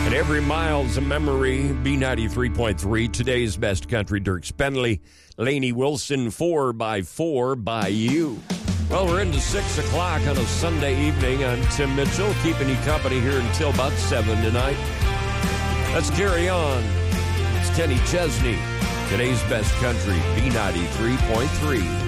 And every mile's a memory. B93.3, today's best country. Dirk Spenley, Lainey Wilson, 4x4 by you. Well, we're into 6 o'clock on a Sunday evening. I'm Tim Mitchell, keeping you company here until about 7 tonight. Let's carry on. It's Kenny Chesney, today's best country, B93.3.